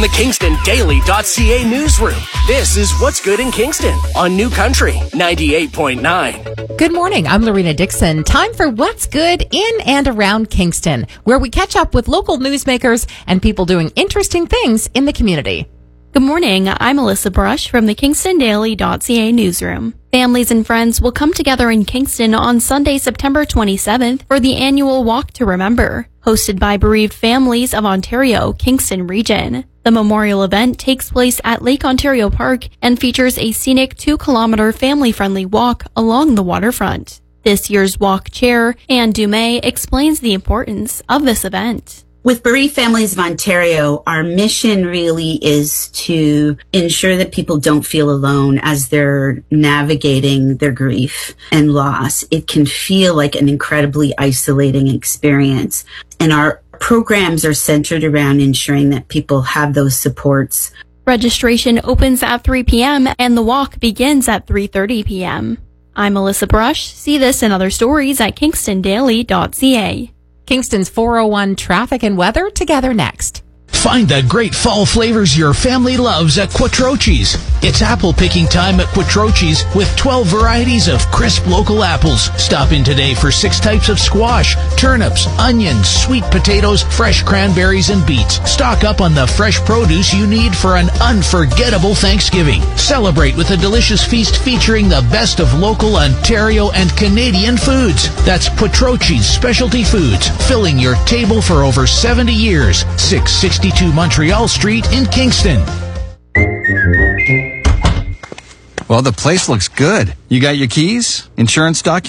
From the KingstonDaily.ca newsroom, this is What's Good in Kingston on New Country 98.9. Good morning. I'm Lorena Dixon. Time for What's Good in and around Kingston, where we catch up with local newsmakers and people doing interesting things in the community. Good morning. I'm Alyssa Brush from the KingstonDaily.ca newsroom. Families and friends will come together in Kingston on Sunday, September 27th for the annual Walk to Remember, hosted by Bereaved Families of Ontario, Kingston Region. The memorial event takes place at Lake Ontario Park and features a scenic 2-kilometer family-friendly walk along the waterfront. This year's walk chair, Anne Dumais, explains the importance of this event. With Bereaved Families of Ontario, our mission really is to ensure that people don't feel alone as they're navigating their grief and loss. It can feel like an incredibly isolating experience. And our programs are centered around ensuring that people have those supports. Registration opens at 3 p.m. and the walk begins at 3:30 p.m. I'm Alyssa Brush. See this and other stories at KingstonDaily.ca. Kingston's 401 traffic and weather together next. Find the great fall flavors your family loves at Quattrochi's. It's apple picking time at Quattrochi's with 12 varieties of crisp local apples. Stop in today for 6 types of squash, turnips, onions, sweet potatoes, fresh cranberries, and beets. Stock up on the fresh produce you need for an unforgettable Thanksgiving. Celebrate with a delicious feast featuring the best of local Ontario and Canadian foods. That's Quattrochi's Specialty Foods, filling your table for over 70 years. 662 Montreal Street in Kingston. Well, the place looks good. You got your keys, insurance documents?